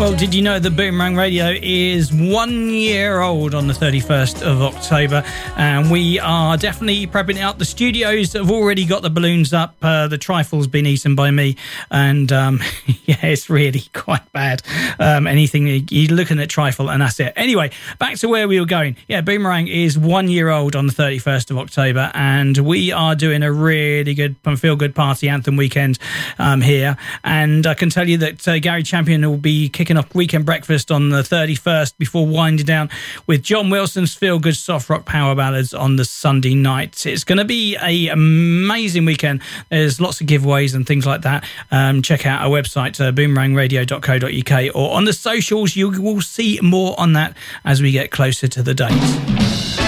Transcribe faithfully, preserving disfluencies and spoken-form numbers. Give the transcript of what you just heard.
Well, did you know that Boomerang Radio is one year old on the thirty-first of October? And we are definitely prepping it up. The studios have already got the balloons up. Uh, the trifle's been eaten by me. And um, yeah, it's really quite bad. Um, anything, you're looking at trifle and that's it. Anyway, back to where we were going. Yeah, Boomerang is one year old on the thirty-first of October. And we are doing a really good feel-good party anthem weekend um, here. And I can tell you that uh, Gary Champion will be kicking off Weekend Breakfast on the thirty-first before winding down with John Wilson's Feel Good Soft Rock Power Ballads on the Sunday night. It's going to be an amazing weekend. There's lots of giveaways and things like that. Um, check out our website, uh, boomerang radio dot co dot uk, or on the socials. You will see more on that as we get closer to the date.